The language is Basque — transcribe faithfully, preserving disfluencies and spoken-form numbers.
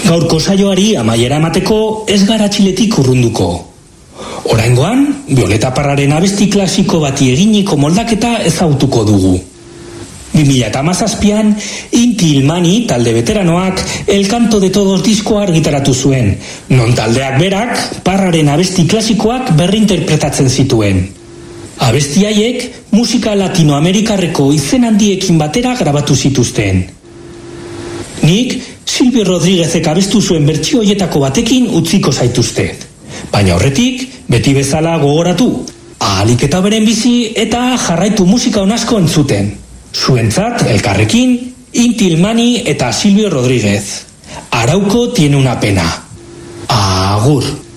Gaurko saioari amaiera emateko ez gara Txiletik urrunduko. Oraingoan, Violeta Parraren abesti klasiko bati eginiko moldaketa ezagutuko dugu. bi mila hamazazpian, Inti Ilmani talde veteranoak El Canto de Todos diskoa argitaratu zuen, non taldeak berak Parraren abesti klasikoak berrinterpretatzen zituen. Abesti haiek musika latinoamerikarreko izen handiekin batera grabatu zituzten. Nik Silvio Rodríguezek abestu zuen bertsio hoietako batekin utziko zaituzte. Baina horretik, beti bezala gogoratu, ahalik eta beren bizi eta jarraitu musika onasko entzuten. Zuentzat, elkarrekin, Inti Ilmani eta Silvio Rodríguez. Arauco tiene una pena. Agur.